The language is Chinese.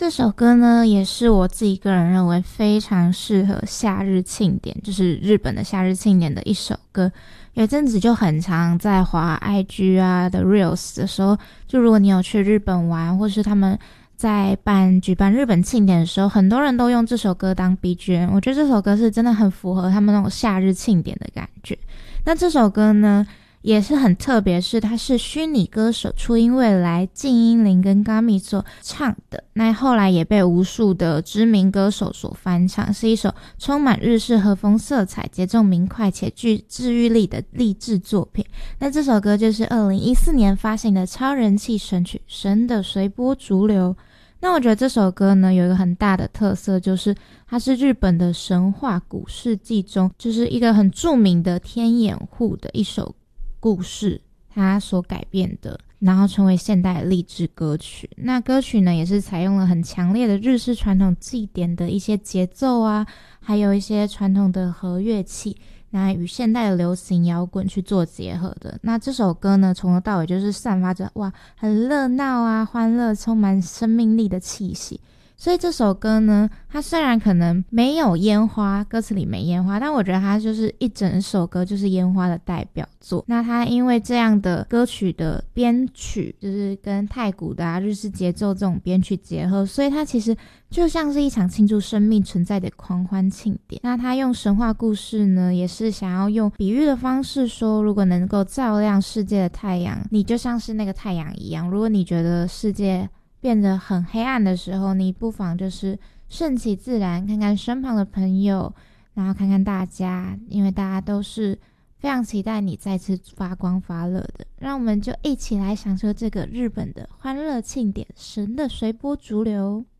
这首歌呢，也是我自己个人认为非常适合夏日庆典，就是日本的夏日庆典的一首歌。有一阵子就很常在滑 IG 啊的 Reels 的时候，就如果你有去日本玩，或是他们在举办日本庆典的时候，很多人都用这首歌当 BGM。我觉得这首歌是真的很符合他们那种夏日庆典的感觉。那这首歌呢，也是很特别，是它是虚拟歌手初音未来、静音玲跟 Gami 所唱的，那后来也被无数的知名歌手所翻唱，是一首充满日式和风色彩、节奏明快且具治愈力的励志作品。那这首歌就是2014年发行的超人气神曲《神的随波逐流》。那我觉得这首歌呢，有一个很大的特色，就是它是日本的神话古事记中，就是一个很著名的天眼户的一首故事，它所改编的，然后成为现代的励志歌曲。那歌曲呢，也是采用了很强烈的日式传统祭典的一些节奏啊，还有一些传统的和乐器，那与现代的流行摇滚去做结合的。那这首歌呢，从头到尾就是散发着很热闹啊、欢乐、充满生命力的气息。所以这首歌呢，它虽然可能没有烟花，歌词里没烟花，但我觉得它就是一整首歌就是烟花的代表作。那它因为这样的歌曲的编曲，就是跟太鼓的日式节奏这种编曲结合，所以它其实就像是一场庆祝生命存在的狂欢庆典。那它用神话故事呢，也是想要用比喻的方式说，如果能够照亮世界的太阳，你就像是那个太阳一样。如果你觉得世界变得很黑暗的时候，你不妨就是顺其自然，看看身旁的朋友，然后看看大家，因为大家都是非常期待你再次发光发热的。让我们就一起来享受这个日本的欢乐庆典——神的随波逐流。